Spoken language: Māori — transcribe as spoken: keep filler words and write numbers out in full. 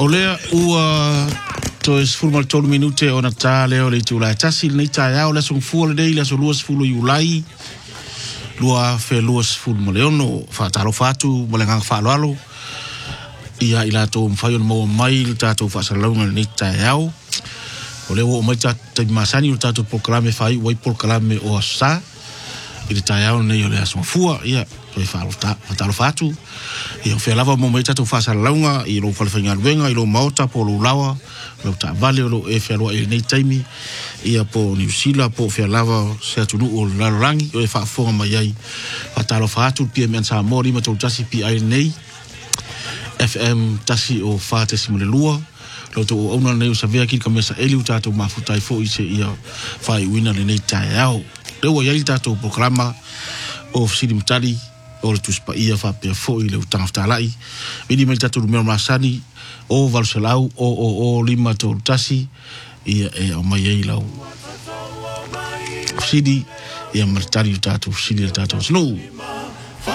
O lea ua to es fulmal tolu minute o na tā leo le tu la tasi nei tā yao le song fuole dei le so luas fulu yulai lua fe luas fulu moleono fa talo fatu molengang fa lalo ia ila to mfayo mo mai ta to fa salonga nei tā yao o le o mai ta te masani ta to proclame fai wai proclame o sa ile tā yao nei o le so fua ia e fa fa talo fatu e o fe lava mo mai ta to fa salonga i lo fa fanga venga i lo mauta po lo lawa lo ta vale lo e fe lo e nei taimi ia po New Zealand po fe lava se tu o la rangi o e fa fonga mai ai fa talo fatu P M sa mori ma to tasi pi ai nei F M tasi o fa tasi mo le lua lo to ona nei sa vea ki ka mesa eli u tato mafutai fo i se ia fa i wina le nei tai au le o ia tato programa o sidi mtali o le tuspa ia fa pe fo i le utangafta lai vini me tato numero masani o valselau o o o lima to tasi ia e o mai ai lau sidi ia martari tato sidi tato snow